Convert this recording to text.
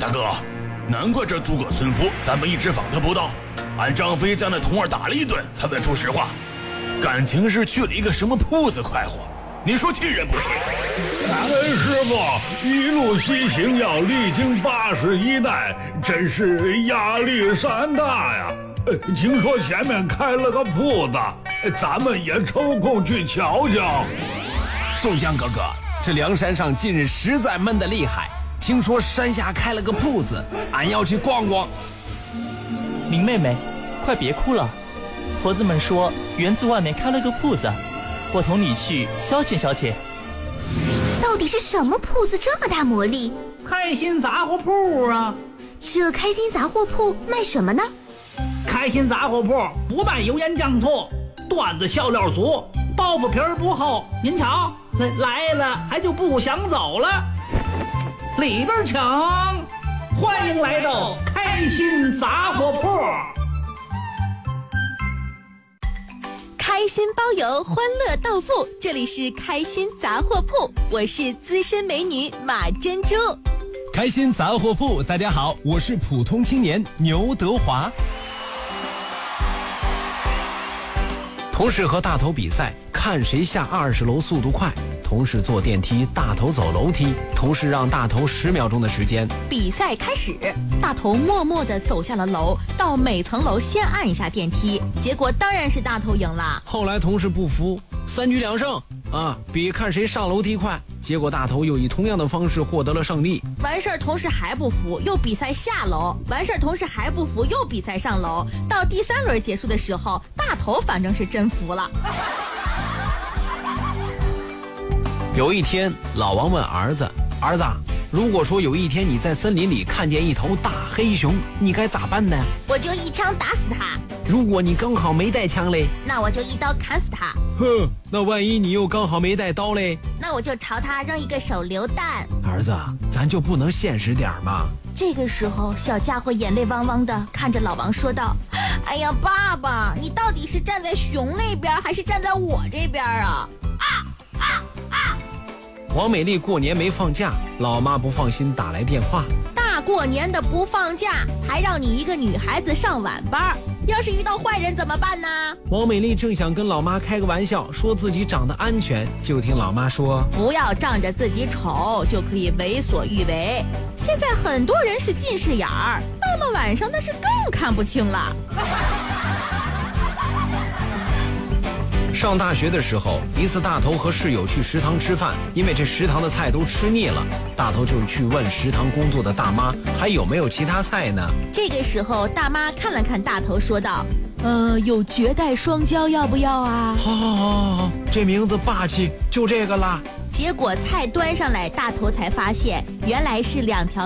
大哥，难怪这诸葛村夫咱们一直访他不到，俺张飞将那童儿打了一顿才问出实话，感情是去了一个什么铺子快活，你说气人不气？ 师傅一路西行要历经81代，真是压力山大呀。听说前面开了个铺子，咱们也抽空去瞧瞧。 宋江哥哥，这梁山上近日实在闷得厉害，听说山下开了个铺子，俺要去逛逛。 林妹妹，快别哭了，婆子们说园子外面开了个铺子，我同你去消遣消遣。 到底是什么铺子这么大魔力？ 开心杂货铺啊！ 这开心杂货铺卖什么呢？ 开心杂货铺不卖油盐酱醋，段子笑料足，包袱皮儿不厚。您瞧，来了还就不想走了。里边请，欢迎来到开心杂货铺。 开心包邮，欢乐到付，这里是开心杂货铺，我是资深美女马珍珠。 开心杂货铺，大家好，我是普通青年牛德华。同事和大头比赛，看谁下20楼速度快。同事坐电梯，大头走楼梯，同事让大头10秒钟的时间。 比赛开始，大头默默地走下了楼，到每层楼先按一下电梯，结果当然是大头赢了。 后来同事不服，3局2胜啊，比看谁上楼梯快。结果大头又以同样的方式获得了胜利。 完事儿，同事还不服，又比赛下楼。完事儿，同事还不服，又比赛上楼。到第3轮结束的时候，大头反正是真服了。 有一天，老王问儿子：“儿子，如果说有一天你在森林里看见一头大黑熊，你该咋办呢？” 我就一枪打死他。 如果你刚好没带枪嘞？ 那我就一刀砍死他。 哼，那万一你又刚好没带刀嘞？ 那我就朝他扔一个手榴弹。 儿子，咱就不能现实点吗？ 这个时候，小家伙眼泪汪汪的看着老王说道：“哎呀，爸爸，你到底是站在熊那边，还是站在我这边啊？” 王美丽过年没放假，老妈不放心打来电话：“ 大过年的不放假，还让你一个女孩子上晚班，要是遇到坏人怎么办呢？” 王美丽正想跟老妈开个玩笑，说自己长得安全，就听老妈说：“ 不要仗着自己丑就可以为所欲为。现在很多人是近视眼儿，到了晚上那是更看不清了。” 上大学的时候，一次大头和室友去食堂吃饭，因为这食堂的菜都吃腻了，大头就去问食堂工作的大妈还有没有其他菜呢。 这个时候，大妈看了看大头，说道：“有绝代双骄要不要啊？” 好，这名字霸气，就这个啦。 结果菜端上来，大头才发现原来是2条